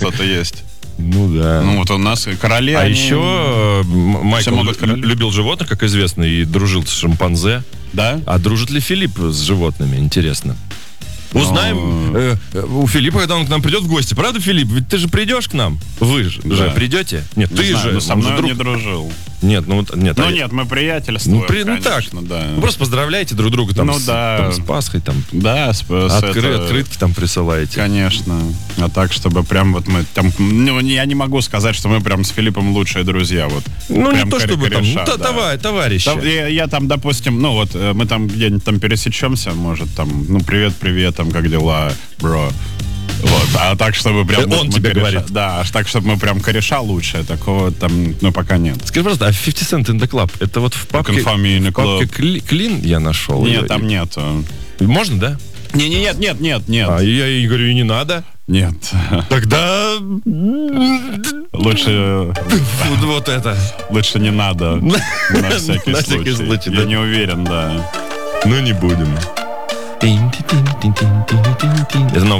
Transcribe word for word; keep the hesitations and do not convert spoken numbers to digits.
что-то есть. Ну да. Ну вот у нас короли. А они... еще Майкл могут лю- любил животных, как известно, и дружил с шимпанзе. Да? А дружит ли Филипп с животными? Интересно. Узнаем э, э, у Филиппа, когда он к нам придет в гости. Правда, Филипп? Ведь ты же придешь к нам. Вы же, Да. же придете? Нет, Не ты знаю, же. но со он же мной он друг. не дружил. Нет, ну вот нет. Ну а- нет, мы приятельствуем, Ну, при- ну так. конечно, да. Ну, просто поздравляйте друг друга там, Ну с, да. там, с Пасхой, там, Да, с, с откры- это- открытки там присылаете. Конечно. А так, чтобы прям вот мы там... Ну, я не могу сказать, что мы прям с Филиппом лучшие друзья. Вот. Ну, Прям не то кор- чтобы там, кореша, ну, та- да. товар- товарищи. Там, я, я там, допустим, ну вот, э, мы там где-нибудь там пересечемся, может, там, ну, привет-привет, там, как дела, бро. Вот, а так, чтобы прям... Э, вот он мы тебе кореша- говорит. Да, аж так, чтобы мы прям кореша лучшие, такого там, ну, пока нет. Скажи, пожалуйста, а фифти Cent in the Club, это вот в папке, Confirm me in the в папке club. Кли- Клин я нашел? Нет, Или- там нету. Можно, да? Не, не, нет, нет, нет, нет. А я ей говорю, и не надо. Нет. Тогда Лучше, вот, вот это. лучше не надо. На всякий На всякий случай. случай, Я да. не уверен, да. Ну, не будем. Это новый